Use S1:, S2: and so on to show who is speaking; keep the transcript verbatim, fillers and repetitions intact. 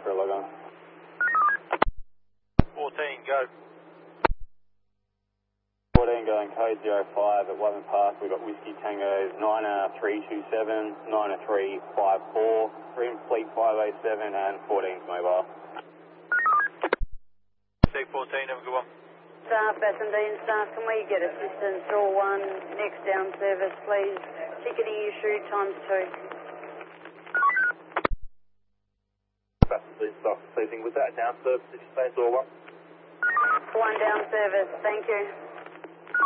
S1: for a log on.
S2: fourteen, go.
S1: fourteen going code zero five at Wavin Park. We've got Whiskey Tango nine three two seven, nine three five four, Green Fleet five eight seven, and fourteen's mobile.
S2: Take fourteen, have a good one.
S3: Staff, Bassendean staff, can we get assistance all one, next down service, please? Ticketing issue times two.
S2: Bassendean staff proceeding with that down service, if you say it's all one.
S3: One down service, thank you.